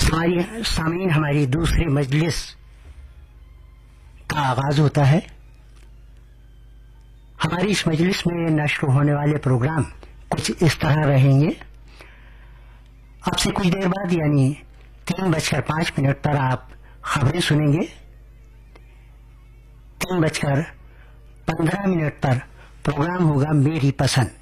हमारी सामीन, हमारी दूसरी मजलिस का आगाज होता है। हमारी इस मजलिस में नश्र होने वाले प्रोग्राम कुछ इस तरह रहेंगे। अब से कुछ देर बाद यानी 3:05 पर आप खबरें सुनेंगे। 3:15 पर प्रोग्राम होगा मेरी पसंद।